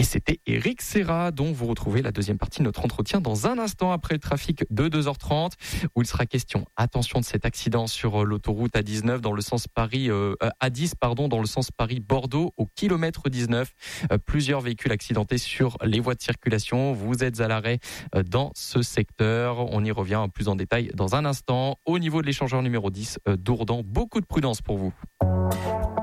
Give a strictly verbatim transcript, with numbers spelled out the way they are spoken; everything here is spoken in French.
Et c'était Eric Serra, dont vous retrouvez la deuxième partie de notre entretien dans un instant après le trafic de deux heures trente, où il sera question, attention, de cet accident sur l'autoroute A dix-neuf dans le sens Paris, euh, A dix, pardon, dans le sens Paris-Bordeaux au kilomètre dix-neuf. Euh, plusieurs véhicules accidentés sur les voies de circulation. Vous êtes à l'arrêt euh, dans ce secteur. On y revient plus en détail dans un instant. Au niveau de l'échangeur numéro dix, euh, Dourdan, beaucoup de prudence pour vous.